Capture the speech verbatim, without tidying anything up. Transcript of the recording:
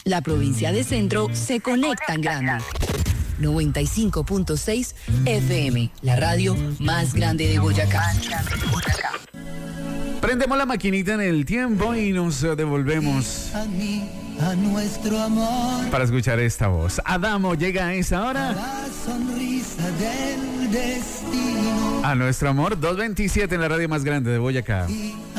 La provincia de Centro se conecta en grande. noventa y cinco punto seis F M, la radio más grande de Boyacá. Prendemos la maquinita en el tiempo y nos devolvemos a mí, a nuestro amor, para escuchar esta voz. Adamo llega a esa hora. la sonrisa del destino. A nuestro amor, dos veintisiete en la radio más grande de Boyacá. Y